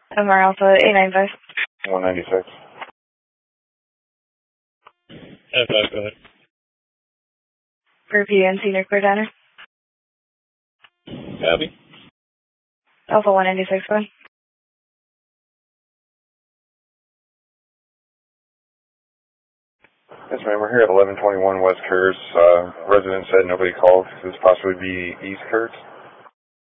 MR Alpha 895. 196. F5, go ahead. For PNC Nuclear Diner. Copy. Alpha 196, go ahead. Yes, ma'am. We're here at 1121 West Kurtz. Resident said nobody called. Could this possibly be East Kurtz?